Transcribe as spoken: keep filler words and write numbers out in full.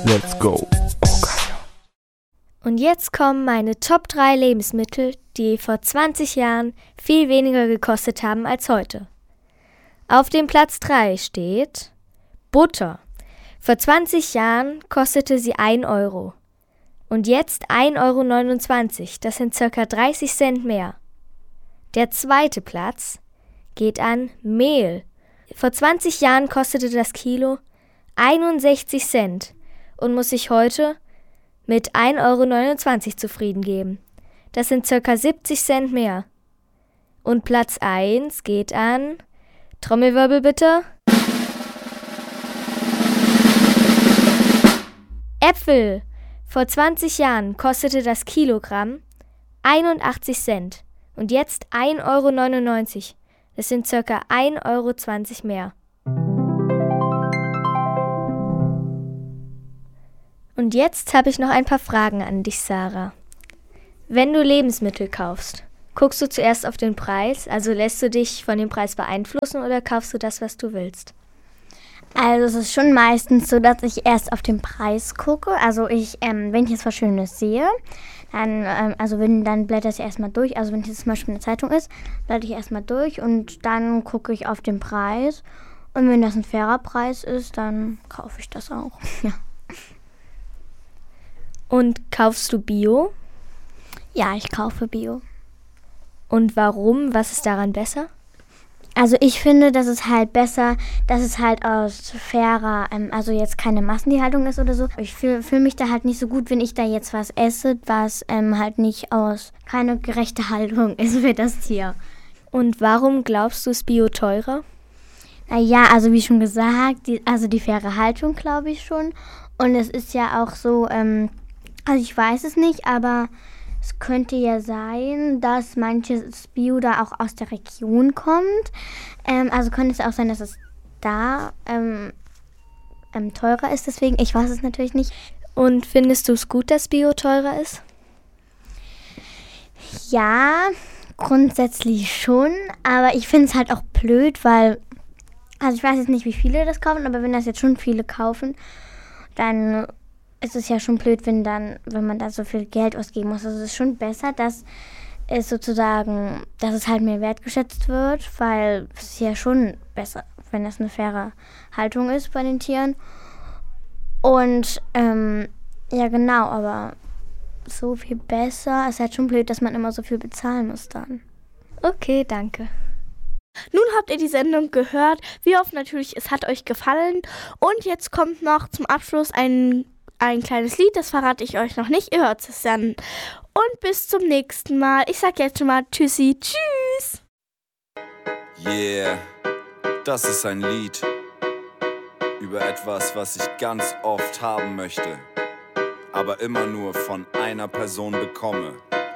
Let's go. Oh, geil. Und jetzt kommen meine Top drei Lebensmittel, die vor zwanzig Jahren viel weniger gekostet haben als heute. Auf dem Platz drei steht Butter. Vor zwanzig Jahren kostete sie ein Euro. Und jetzt ein Euro neunundzwanzig. Das sind ca. dreißig Cent mehr. Der zweite Platz geht an Mehl. Vor zwanzig Jahren kostete das Kilo einundsechzig Cent und muss sich heute mit ein Euro neunundzwanzig zufrieden geben. Das sind ca. siebzig Cent mehr. Und Platz eins geht an, Trommelwirbel bitte, Äpfel. Vor zwanzig Jahren kostete das Kilogramm einundachtzig Cent und jetzt ein Euro neunundneunzig. Das sind ca. ein Euro zwanzig mehr. Und jetzt habe ich noch ein paar Fragen an dich, Sarah. Wenn du Lebensmittel kaufst, guckst du zuerst auf den Preis, also lässt du dich von dem Preis beeinflussen oder kaufst du das, was du willst? Also es ist schon meistens so, dass ich erst auf den Preis gucke. Also ich, ähm, wenn ich jetzt was Schönes sehe, dann, ähm, also wenn, dann blätter ich erstmal durch. Also wenn es zum Beispiel eine Zeitung ist, blätter ich erstmal durch und dann gucke ich auf den Preis. Und wenn das ein fairer Preis ist, dann kaufe ich das auch. Ja. Und kaufst du Bio? Ja, ich kaufe Bio. Und warum? Was ist daran besser? Also ich finde, dass es halt besser, dass es halt aus fairer, ähm, also jetzt keine Massentierhaltung ist oder so. Ich fühle fühl mich da halt nicht so gut, wenn ich da jetzt was esse, was ähm, halt nicht aus keine gerechte Haltung ist für das Tier. Und warum glaubst du, ist Bio teurer? Naja, also wie schon gesagt, die, also die faire Haltung glaube ich schon. Und es ist ja auch so, ähm, also ich weiß es nicht, aber es könnte ja sein, dass manches Bio da auch aus der Region kommt. Ähm, also könnte es auch sein, dass es da ähm, ähm, teurer ist. Deswegen, ich weiß es natürlich nicht. Und findest du es gut, dass Bio teurer ist? Ja, grundsätzlich schon. Aber ich finde es halt auch blöd, weil, also ich weiß jetzt nicht, wie viele das kaufen, aber wenn das jetzt schon viele kaufen, dann es ist ja schon blöd, wenn dann, wenn man da so viel Geld ausgeben muss. Also es ist schon besser, dass es sozusagen, dass es halt mehr wertgeschätzt wird, weil es ist ja schon besser, wenn das eine faire Haltung ist bei den Tieren. Und ähm, ja genau, aber so viel besser. Es ist halt schon blöd, dass man immer so viel bezahlen muss dann. Okay, danke. Nun habt ihr die Sendung gehört. Wir hoffen natürlich, es hat euch gefallen. Und jetzt kommt noch zum Abschluss ein Ein kleines Lied, das verrate ich euch noch nicht. Ihr hört es dann. Und bis zum nächsten Mal. Ich sag jetzt schon mal Tschüssi. Tschüss. Yeah, das ist ein Lied über etwas, was ich ganz oft haben möchte, aber immer nur von einer Person bekomme.